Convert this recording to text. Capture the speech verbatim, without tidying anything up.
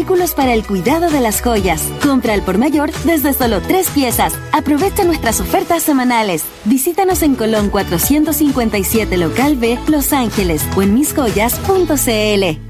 artículos para el cuidado de las joyas. Compra al por mayor desde solo tres piezas. Aprovecha nuestras ofertas semanales. Visítanos en Colón cuatrocientos cincuenta y siete Local B, Los Ángeles o en mis joyas punto c l.